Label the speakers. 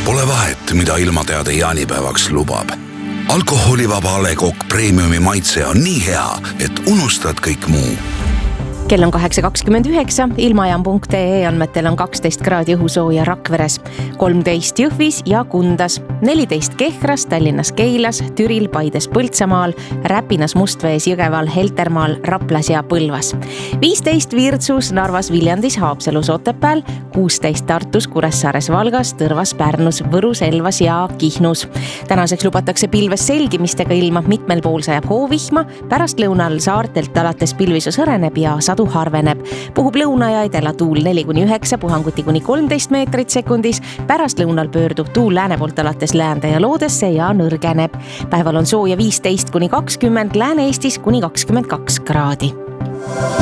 Speaker 1: Pole vahet, mida ilmateade jaanipäevaks lubab. Alkoholivaba A. Le Coq Premiumi maitse on nii hea, et unustad kõik muu.
Speaker 2: Kell on 8.29, ilmajaam.ee andmetel on 12 kraadi õhusooja Rakveres, 13 Jõhvis ja Kundas, 14 Kehras, Tallinnas Keilas, Türil, Paides, Põltsamaal, Räpinas, Mustvees, Jõgeval, Heltermaal, Raplas ja Põlvas, 15 Virtsus, Narvas, Viljandis, Haapsalus, Otepääl, 16 Tartus, Kuressaares, Valgas, Tõrvas, Pärnus, Võrus, Elvas ja Kihnus. Tänaseks lubatakse pilves selgimistega ilma, mitmel pool sajab hoovihma, pärast lõunal saartelt alates pilvisus hõreneb ja sadu harveneb. Puhub lõuna ja edela tuul 4-9, puhanguti kuni 13 meetrit sekundis. Pärast lõunal pöördub tuul lääne poolt alates läände ja loodesse ja nõrgeneb. Päeval on sooja 15-20, Lääne-Eestis kuni 22 kraadi.